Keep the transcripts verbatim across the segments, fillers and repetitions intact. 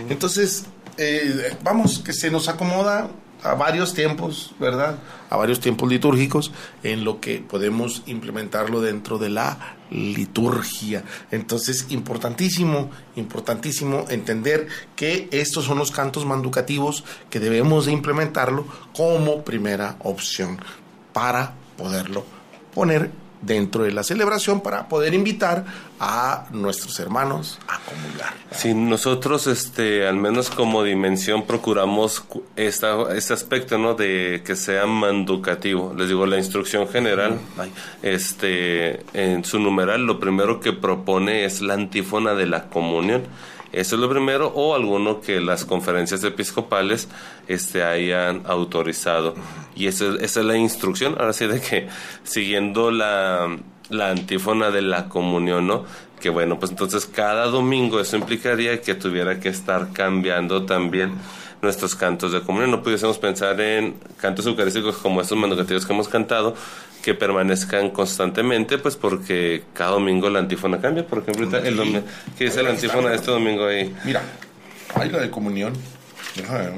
Entonces, eh, vamos, que se nos acomoda a varios tiempos, ¿verdad? A varios tiempos litúrgicos en lo que podemos implementarlo dentro de la liturgia. Entonces, importantísimo, importantísimo entender que estos son los cantos manducativos que debemos de implementarlo como primera opción para poderlo poner dentro de la celebración, para poder invitar a nuestros hermanos a comulgar. Sí, nosotros, este, al menos como dimensión, procuramos esta, este aspecto, ¿no? De que sea manducativo. Les digo, la instrucción general, este, en su numeral, lo primero que propone es la antífona de la comunión. Eso es lo primero, o alguno que las conferencias episcopales este, hayan autorizado. Y esa, esa es la instrucción, ahora sí, de que siguiendo la, la antífona de la comunión, ¿no? Que bueno, pues entonces cada domingo eso implicaría que tuviera que estar cambiando también nuestros cantos de comunión. No pudiésemos pensar en cantos eucarísticos como estos manducativos que hemos cantado, que permanezcan constantemente, pues porque cada domingo la antífona cambia. Por ejemplo, ahorita el domingo, ¿qué dice la antífona de este domingo ahí? Mira, hay la de comunión. Déjame ver.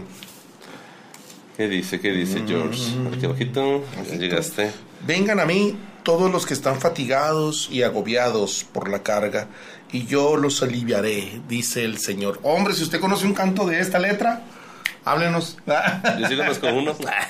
¿Qué dice? ¿Qué dice George? Aquí bajito, ya llegaste. Vengan a mí todos los que están fatigados y agobiados por la carga, y yo los aliviaré, dice el Señor. Hombre, si usted conoce un canto de esta letra, háblenos. Yo sí conozco uno.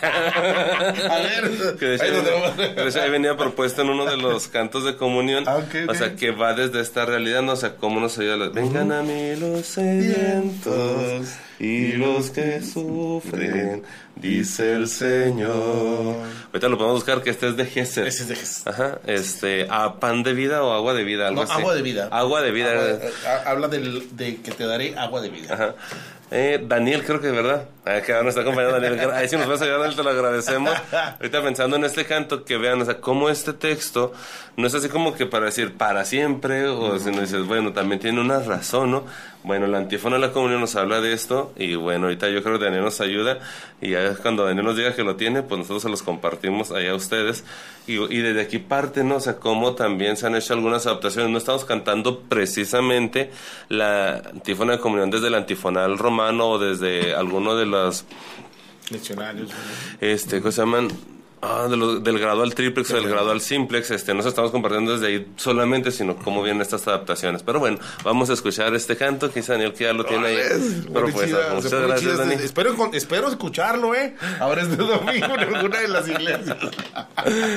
A ver. Que decía, ahí, decía, ahí venía propuesto en uno de los cantos de comunión. Ah, okay, okay. O sea, que va desde esta realidad, no o sea, cómo nos ayuda. Los, vengan a mí los sedientos y los que sufren, dice el Señor. Ahorita lo podemos buscar, que este es de Gesed. Ese es de Gesed. Ajá, este, a pan de vida o agua de vida, algo no, así. agua de vida. Agua de vida. Agua de, habla del, de que te daré agua de vida. Ajá. Eh, Daniel, creo que es verdad. Que ahora nos está acompañando Daniel. Ahí sí nos vas a ayudar, te lo agradecemos. Ahorita pensando en este canto, que vean, o sea, cómo este texto no es así como que para decir para siempre, o si no dices, bueno, también tiene una razón, ¿no? Bueno, la antífona de la comunión nos habla de esto, y bueno, ahorita yo creo que Daniel nos ayuda, y ya cuando Daniel nos diga que lo tiene, pues nosotros se los compartimos allá a ustedes, y, y desde aquí parte, ¿no? O sea, cómo también se han hecho algunas adaptaciones. No estamos cantando precisamente la antífona de comunión desde el antifonal romano o desde alguno de los leccionarios, este, ¿cómo se llaman? Ah, de lo, del gradual triplex o del gradual simplex. Este, no se estamos compartiendo desde ahí solamente, sino cómo vienen estas adaptaciones. Pero bueno, vamos a escuchar este canto, quizá Daniel que ya lo tiene ahí. Pero pues, muchas gracias, Dani. Espero, espero escucharlo, ¿eh? Ahora es de domingo en alguna de las iglesias.